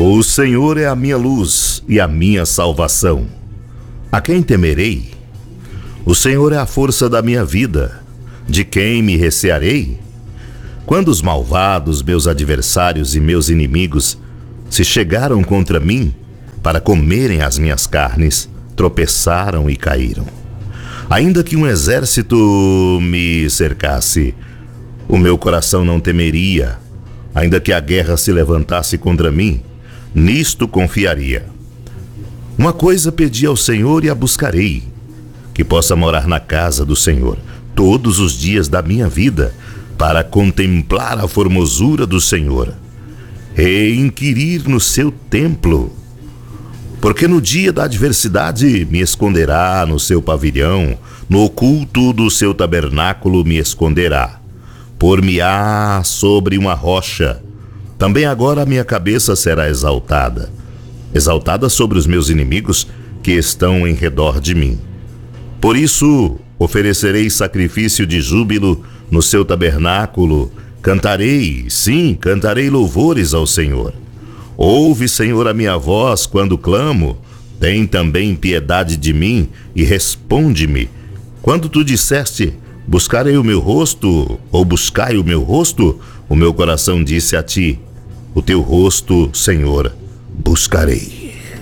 O Senhor é a minha luz e a minha salvação. A quem temerei? O Senhor é a força da minha vida. De quem me recearei? Quando os malvados, meus adversários e meus inimigos, se chegaram contra mim para comerem as minhas carnes, tropeçaram e caíram. Ainda que um exército me cercasse, o meu coração não temeria. Ainda que a guerra se levantasse contra mim, nisto confiaria. Uma coisa pedi ao Senhor e a buscarei, que possa morar na casa do Senhor todos os dias da minha vida, para contemplar a formosura do Senhor e inquirir no seu templo. Porque no dia da adversidade me esconderá no seu pavilhão, no oculto do seu tabernáculo me esconderá. Por-me-á sobre uma rocha. Também agora a minha cabeça será exaltada sobre os meus inimigos que estão em redor de mim. Por isso oferecerei sacrifício de júbilo no seu tabernáculo, cantarei louvores ao Senhor. Ouve, Senhor, a minha voz quando clamo, tem também piedade de mim e responde-me. Quando tu disseste, buscarei o meu rosto, ou buscai o meu rosto, o meu coração disse a ti, o teu rosto, Senhor, buscarei.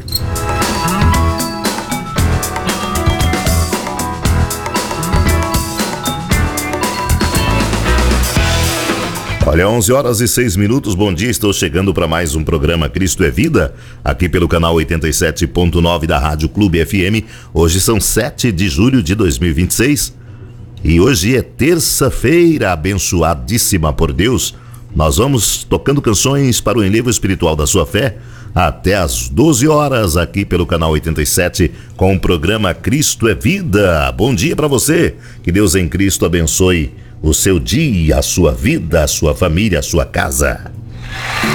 Olha, 11h06, bom dia, estou chegando para mais um programa Cristo é Vida, aqui pelo canal 87.9 da Rádio Clube FM. Hoje são 7 de julho de 2026 e hoje é terça-feira, abençoadíssima por Deus. Nós vamos tocando canções para o enlevo espiritual da sua fé até às 12 horas aqui pelo canal 87 com o programa Cristo é Vida. Bom dia para você, que Deus em Cristo abençoe o seu dia, a sua vida, a sua família, a sua casa.